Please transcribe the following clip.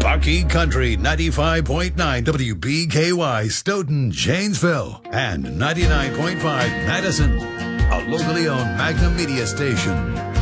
Rocky Country 95.9 WBKY Stoughton, Janesville, and 99.5 Madison, a locally owned Magnum Media station.